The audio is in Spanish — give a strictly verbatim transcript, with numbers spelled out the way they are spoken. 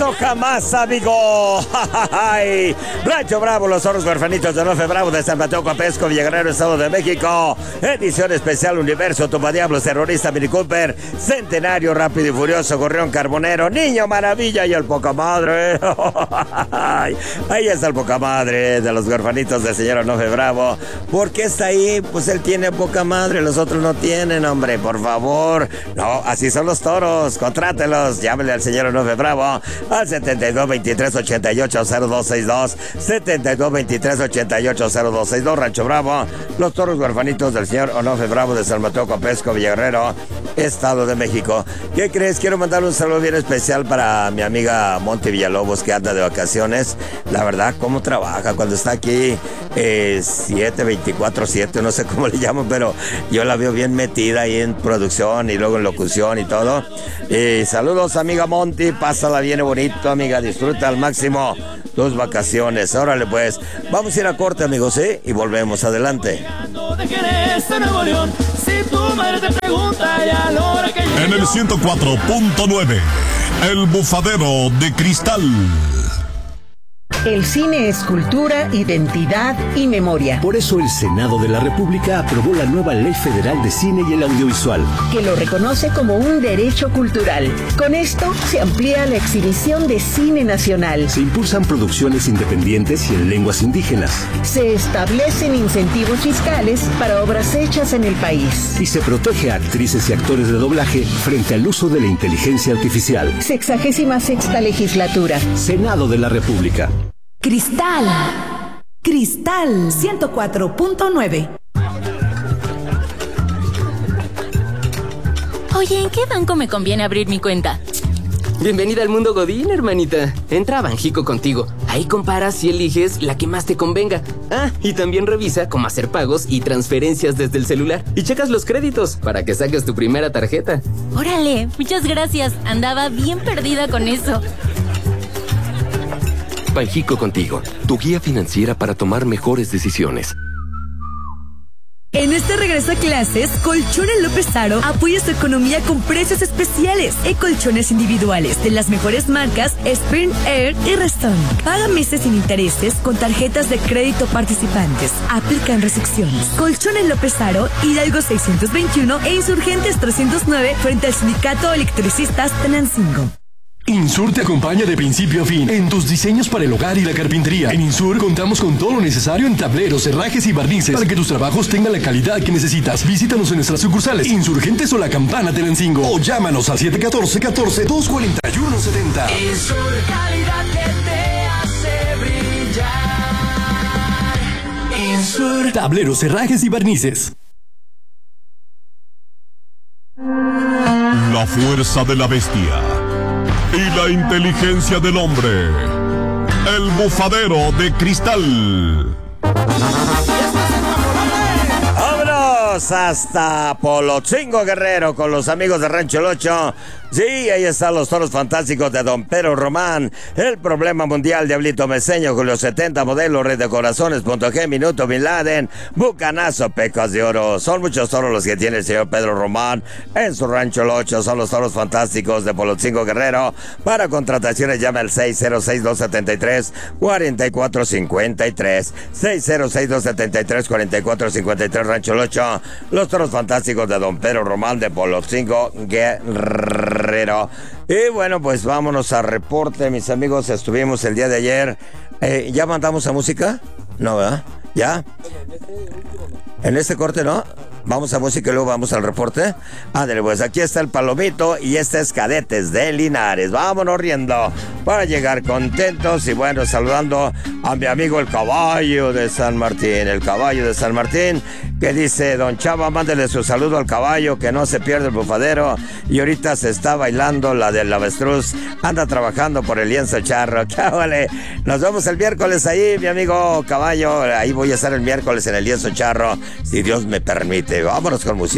Eso jamás, amigo. Rancho Bravo, los zorros huerfanitos de Nofe Bravo de San Mateo Coapesco, Villaguerrero, Estado de México. Edición especial Universo, Tumadiablos, Terrorista, Mini Cooper, Centenario, Rápido y Furioso, Gorrión Carbonero, Niño Maravilla y el Poca Madre. Ahí está el Poca Madre de los huerfanitos del señor Nofe Bravo. ¿Por qué está ahí? Pues él tiene poca madre, los otros no tienen, hombre, por favor. No, así son los toros, contrátelos. Llámele al señor Nofe Bravo al setenta y dos veintitrés ochenta y ocho cero dos sesenta y dos, setenta y dos veintitrés ochenta y ocho cero dos sesenta y dos, Rancho Bravo, los toros huerfanitos del señor Onofre Bravo de San Mateo Coapesco, Villaguerrero, Estado de México. ¿Qué crees? Quiero mandar un saludo bien especial para mi amiga Monty Villalobos, que anda de vacaciones. La verdad, cómo trabaja cuando está aquí eh, siete, veinticuatro siete, no sé cómo le llaman, pero yo la veo bien metida ahí en producción y luego en locución y todo. Eh, saludos, amiga Monty, pásala bien bonito, amiga, disfruta al máximo tus vacaciones. Órale pues, vamos a ir a corte, amigos, ¿sí? Y volvemos, adelante. En el ciento cuatro punto nueve, El Bufadero de Cristal. El cine es cultura, identidad y memoria. Por eso el Senado de la República aprobó la nueva Ley Federal de Cine y el Audiovisual, que lo reconoce como un derecho cultural. Con esto se amplía la exhibición de cine nacional. Se impulsan producciones independientes y en lenguas indígenas. Se establecen incentivos fiscales para obras hechas en el país. Y se protege a actrices y actores de doblaje frente al uso de la inteligencia artificial. Sexagésima sexta legislatura. Senado de la República. Cristal, Cristal ciento cuatro punto nueve. Oye, ¿en qué banco me conviene abrir mi cuenta? Bienvenida al mundo Godín, hermanita. Entra a Banjico contigo. Ahí comparas y eliges la que más te convenga. Ah, y también revisa cómo hacer pagos y transferencias desde el celular. Y checas los créditos para que saques tu primera tarjeta. Órale, muchas gracias. Andaba bien perdida con eso. Banjico contigo, tu guía financiera para tomar mejores decisiones. En este regreso a clases, Colchones López Aro apoya su economía con precios especiales y colchones individuales de las mejores marcas Spring Air y Restone. Paga meses sin intereses con tarjetas de crédito participantes. Aplican restricciones. Colchones López Aro, Hidalgo seiscientos veintiuno e Insurgentes trescientos nueve frente al Sindicato de Electricistas Tenancingo. Insur te acompaña de principio a fin en tus diseños para el hogar y la carpintería. En Insur contamos con todo lo necesario en tableros, herrajes y barnices para que tus trabajos tengan la calidad que necesitas. Visítanos en nuestras sucursales Insurgentes o La Campana Tenancingo o llámanos al siete uno cuatro, catorce, dos cuatro uno, setenta. Insur, calidad que te hace brillar. Insur. Tableros, herrajes y barnices. La fuerza de la bestia y la inteligencia del hombre. El Bufadero de Cristal. ¡Vámonos hasta Polotzingo, Guerrero, con los amigos de Rancho El Ocho! Sí, ahí están los toros fantásticos de Don Pedro Román, El Problema Mundial, Diablito Meseño, Julio setenta, Modelo, Red de Corazones, Punto G, Minuto, Bin Laden, Bucanazo, Pecas de Oro. Son muchos toros los que tiene el señor Pedro Román en su Rancho El Ocho. Son los toros fantásticos de Polotzingo, Guerrero. Para contrataciones llame al seis cero seis, dos siete tres, cuatro cuatro cinco tres, seis cero seis, dos siete tres, cuatro cuatro cinco tres, Rancho El Ocho. Los toros fantásticos de Don Pedro Román de Polotzingo, Guerrero. Y bueno, pues vámonos a reporte, mis amigos. Estuvimos el día de ayer. Eh, ¿Ya mandamos a música? No, ¿verdad? ¿Ya? En este corte, ¿no? Vamos a música y luego vamos al reporte. Ándale, pues aquí está el Palomito y este es Cadetes de Linares. Vámonos riendo para llegar contentos y bueno, saludando a mi amigo el Caballo de San Martín. El Caballo de San Martín, que dice: Don Chava, mándele su saludo al caballo, que no se pierde el bufadero. Y ahorita se está bailando la del avestruz. Anda trabajando por el lienzo charro. ¡Qué vale! Nos vemos el miércoles ahí, mi amigo Caballo. Ahí voy a estar el miércoles en el lienzo charro, si Dios me permite. Vámonos con música.